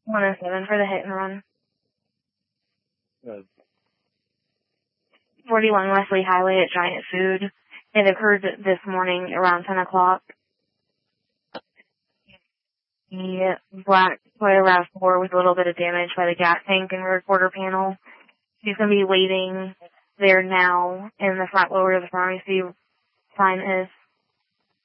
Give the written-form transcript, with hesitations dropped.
107 for the hit and run. Good. 41 Wesley Highway at Giant Food. It occurred this morning around 10 o'clock. The black Toyota RAV4 with a little bit of damage by the gas tank and rear quarter panel. She's going to be waiting there now in the front lower of the pharmacy. Time is